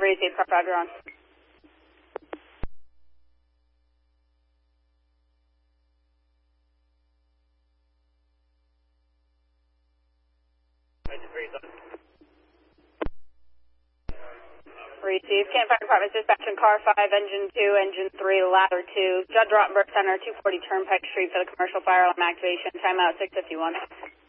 receive, car 5, you're on. Receive, Camp Fire Department dispatching car 5, engine 2, engine 3, ladder 2, Judge Rottenberg Center, 240 Turnpike Street for the commercial fire alarm activation. Timeout 6:51.